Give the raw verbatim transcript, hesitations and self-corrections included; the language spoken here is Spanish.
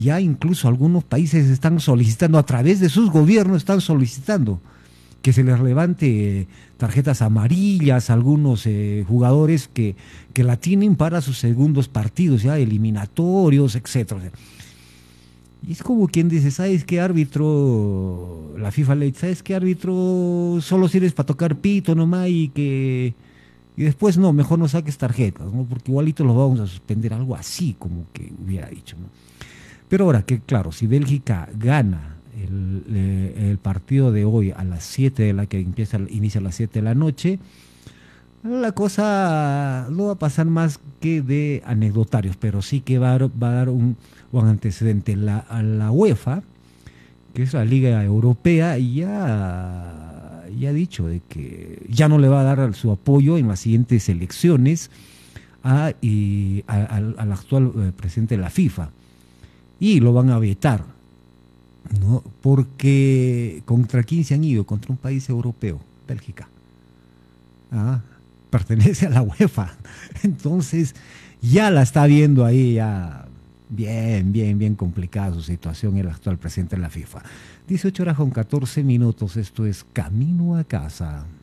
Ya incluso algunos países están solicitando, a través de sus gobiernos están solicitando que se les levante eh, tarjetas amarillas a algunos eh, jugadores que, que la tienen para sus segundos partidos, ya eliminatorios, etcétera. Y es como quien dice, ¿sabes qué árbitro? La FIFA le dice, ¿sabes qué árbitro? Solo sirves para tocar pito nomás y que... Y después no, mejor no saques tarjetas, ¿no? Porque igualito los vamos a suspender, algo así como que hubiera dicho, ¿no? Pero ahora que, claro, si Bélgica gana el, eh, el partido de hoy a las siete de la que empieza, inicia a las siete de la noche, la cosa no va a pasar más que de anecdotarios, pero sí que va a, va a dar un, un antecedente. La, a la UEFA, que es la Liga Europea, ya, ya ha dicho de que ya no le va a dar su apoyo en las siguientes elecciones a, y, a, al, al actual eh, presidente de la FIFA. Y lo van a vetar, ¿no? Porque ¿contra quién se han ido? Contra un país europeo, Bélgica. Ah, pertenece a la UEFA. Entonces, ya la está viendo ahí, ya bien, bien, bien complicada su situación el actual presidente de la FIFA. dieciocho horas con catorce minutos, esto es Camino a Casa.